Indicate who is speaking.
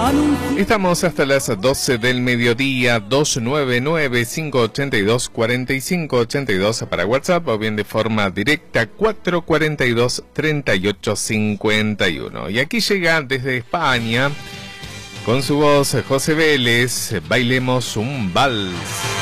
Speaker 1: Estamos hasta las 12 del mediodía, 299-582-4582 para WhatsApp o bien de forma directa 442-3851. Y aquí llega desde España, con su voz José Vélez, Bailemos un vals.